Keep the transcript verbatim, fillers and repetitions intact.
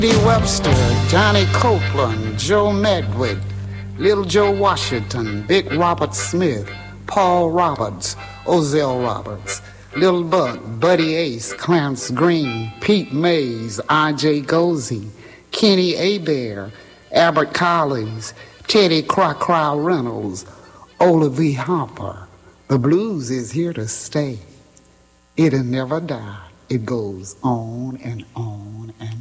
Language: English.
Eddie Webster, Johnny Copeland, Joe Medwick, Little Joe Washington, Big Robert Smith, Paul Roberts, Ozell Roberts, Little Buck, Buddy Ace, Clarence Green, Pete Mays, R J Gozy, Kenny Abair, Albert Collins, Teddy Cry-Cry Reynolds, Ola V. Harper. The blues is here to stay. It'll never die. It goes on and on and